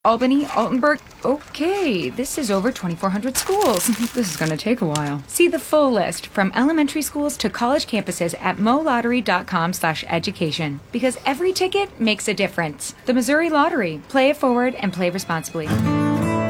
Albany, Altenburg. Okay, this is over 2,400 schools. This is going to take a while. See the full list from elementary schools to college campuses at molottery.com/education. Because every ticket makes a difference. The Missouri Lottery. Play it forward and play responsibly.